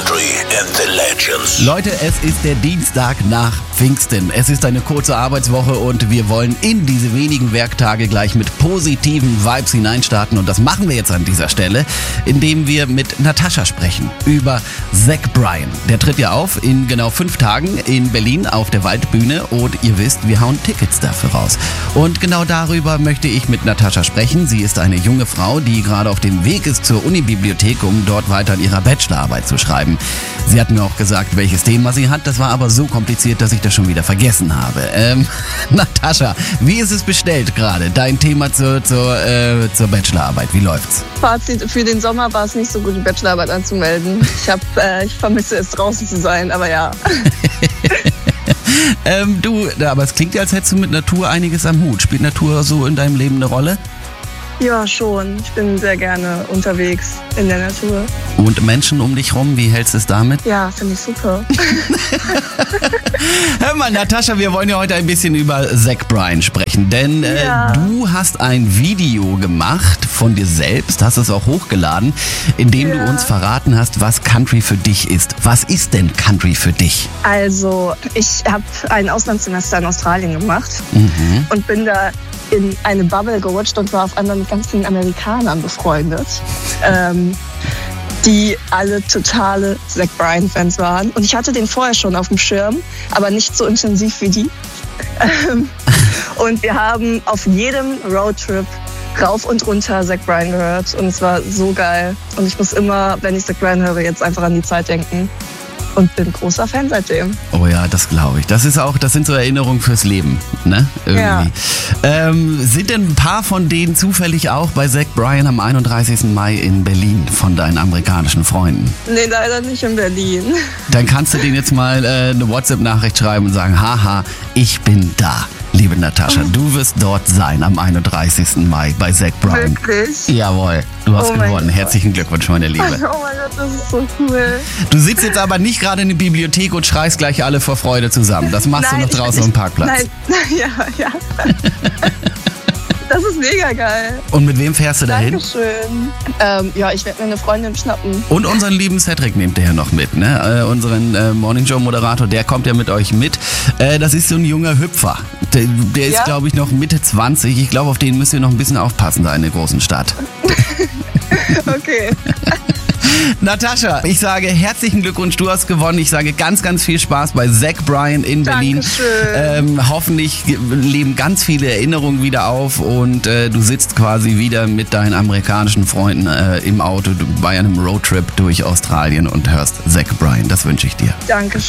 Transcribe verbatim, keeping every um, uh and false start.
Country and the Legends. Leute, es ist der Dienstag nach Pfingsten. Es ist eine kurze Arbeitswoche und wir wollen in diese wenigen Werktage gleich mit positiven Vibes hineinstarten. Und das machen wir jetzt an dieser Stelle, indem wir mit Natascha sprechen über Zach Bryan. Der tritt ja auf in genau fünf Tagen in Berlin auf der Waldbühne und ihr wisst, wir hauen Tickets dafür raus. Und genau darüber möchte ich mit Natascha sprechen. Sie ist eine junge Frau, die gerade auf dem Weg ist zur Unibibliothek, um dort weiter an ihrer Bachelorarbeit zu schreiben. Sie hat mir auch gesagt, welches Thema sie hat. Das war aber so kompliziert, dass ich das schon wieder vergessen habe. Ähm, Natascha, wie ist es bestellt gerade? Dein Thema zur, zur, äh, zur Bachelorarbeit, wie läuft's? Fazit, für den Sommer war es nicht so gut, die Bachelorarbeit anzumelden. Ich, hab, äh, ich vermisse es, draußen zu sein, aber ja. ähm, du, aber es klingt ja, als hättest du mit Natur einiges am Hut. Spielt Natur so in deinem Leben eine Rolle? Ja, schon. Ich bin sehr gerne unterwegs in der Natur. Und Menschen um dich rum, wie hältst du es damit? Ja, finde ich super. Hör mal, Natascha, wir wollen ja heute ein bisschen über Zach Bryan sprechen, denn äh, Ja. du hast ein Video gemacht von dir selbst, hast es auch hochgeladen, in dem Ja. du uns verraten hast, was Country für dich ist. Was ist denn Country für dich? Also, ich habe ein Auslandssemester in Australien gemacht Mhm. und bin da in eine Bubble gerutscht und war auf einmal mit ganz vielen Amerikanern befreundet, ähm, die alle totale Zach Bryan-Fans waren. Und ich hatte den vorher schon auf dem Schirm, aber nicht so intensiv wie die. Ähm, und wir haben auf jedem Roadtrip rauf und runter Zach Bryan gehört und es war so geil. Und ich muss immer, wenn ich Zach Bryan höre, jetzt einfach an die Zeit denken. Und bin großer Fan seitdem. Oh ja, das glaube ich. Das ist auch, das sind so Erinnerungen fürs Leben, ne? Irgendwie. Ja. Ähm, sind denn ein paar von denen zufällig auch bei Zach Bryan am einunddreißigsten Mai in Berlin von deinen amerikanischen Freunden? Nee, leider nicht in Berlin. Dann kannst du denen jetzt mal äh, eine WhatsApp-Nachricht schreiben und sagen, haha, ich bin da. Liebe Natascha, du wirst dort sein am einunddreißigsten Mai bei Zach Bryan. Wirklich? Jawohl, du hast Oh mein gewonnen. Gott. Herzlichen Glückwunsch, meine Liebe. Oh mein Gott, das ist so cool. Du sitzt jetzt aber nicht gerade in der Bibliothek und schreist gleich alle vor Freude zusammen. Das machst Nein, du noch draußen ich, am Parkplatz. Nein, ja, ja. Das ist mega geil. Und mit wem fährst du dahin? Dankeschön. Ähm, ja, ich werde mir eine Freundin schnappen. Und unseren lieben Cedric nehmt ihr ja noch mit, ne? Äh, unseren äh, Morning Show Moderator, der kommt ja mit euch mit. Äh, das ist so ein junger Hüpfer. Der, der ist, Ja? glaube ich, noch Mitte zwanzig. Ich glaube, auf den müsst ihr noch ein bisschen aufpassen da in der großen Stadt. Okay. Natascha, ich sage herzlichen Glückwunsch, du hast gewonnen. Ich sage ganz, ganz viel Spaß bei Zach Bryan in Berlin. Dankeschön. Ähm, hoffentlich leben ganz viele Erinnerungen wieder auf und äh, du sitzt quasi wieder mit deinen amerikanischen Freunden äh, im Auto bei einem Roadtrip durch Australien und hörst Zach Bryan. Das wünsche ich dir. Dankeschön.